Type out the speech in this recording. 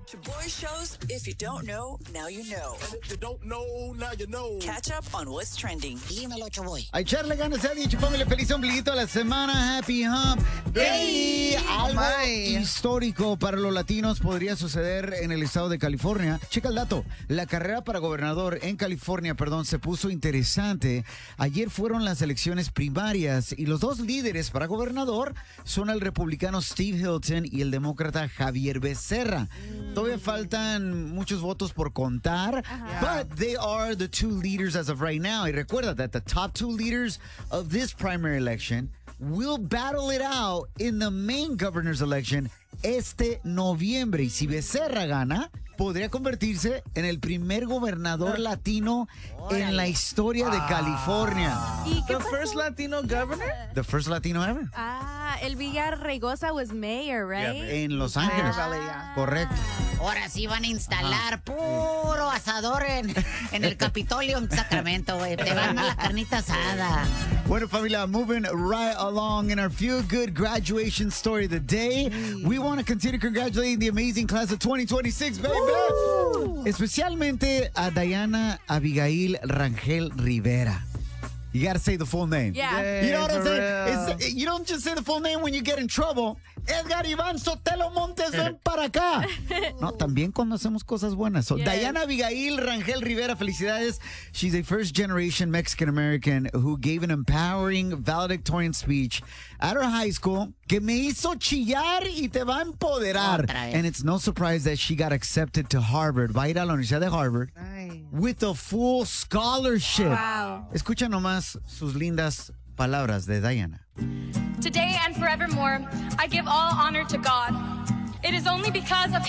Boy shows, if you don't know, now you know. And if you don't know, now you know. Catch up on what's trending. Dímelo, Choboy. A echarle ganas a dicho, póngale feliz ombliguito a la semana. Happy Hump Day. Algo histórico para los latinos podría suceder en el estado de California. Checa el dato. La carrera para gobernador en California, se puso interesante. Ayer fueron las elecciones primarias y los dos líderes para gobernador son el republicano Steve Hilton y el demócrata Javier Becerra. Todavía faltan muchos votos por contar, but they are the two leaders as of right now. Y recuerda that the top two leaders of this primary election will battle it out in the main governor's election este noviembre. Y si Becerra gana, podría convertirse en el primer gobernador latino en la historia de California. ¿Y qué The pasó? first Latino governor? The first Latino ever. El Villarraigosa was mayor, right? En Los Ángeles. Correcto. Ahora sí van a instalar puro asador en el Capitolio en Sacramento, güey. Te van a la carnita asada. Bueno, familia, moving right along in our feel-good graduation story of the day. We want to continue congratulating the amazing class of 2026, baby. Especialmente a Diana Abigail Rangel Rivera. You got to say the full name. Yeah. You know what I'm for saying? real. You don't just say the full name when you get in trouble. Edgar Iván Sotelo Montes, ven para acá. No, también cuando hacemos cosas buenas. So, Yes. Diana Abigail Rangel Rivera, felicidades. She's a first-generation Mexican-American who gave an empowering valedictorian speech at her high school que me hizo chillar y te va a empoderar. Otra vez. And it's no surprise that she got accepted to Harvard. Va a ir a la Universidad de Harvard with a full scholarship. Wow. Escucha nomás sus lindas palabras de Diana. Today and forevermore, I give all honor to God. It is only because of